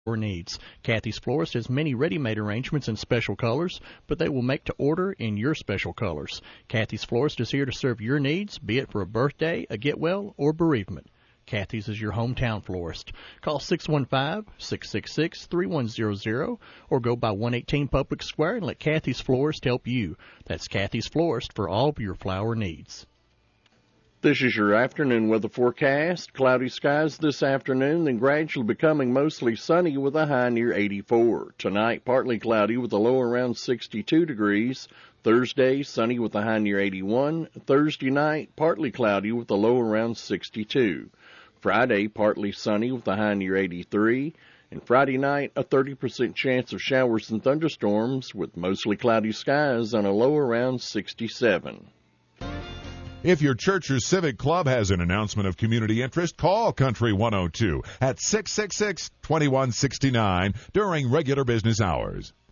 needs. Kathy's Florist has many ready-made arrangements in special colors, but they will make to order in your special colors. Kathy's Florist is here to serve your needs, be it for a birthday, a get-well, or bereavement. Kathy's is your hometown florist. Call 615-666-3100 or go by 118 Public Square and let Kathy's Florist help you. That's Kathy's Florist for all of your flower needs. This is your afternoon weather forecast. Cloudy skies this afternoon, then gradually becoming mostly sunny with a high near 84. Tonight, partly cloudy with a low around 62 degrees. Thursday, sunny with a high near 81. Thursday night, partly cloudy with a low around 62. Friday, partly sunny with a high near 83. And Friday night, a 30% chance of showers and thunderstorms with mostly cloudy skies on a low around 67. If your church or civic club has an announcement of community interest, call Country 102 at 666-2169 during regular business hours.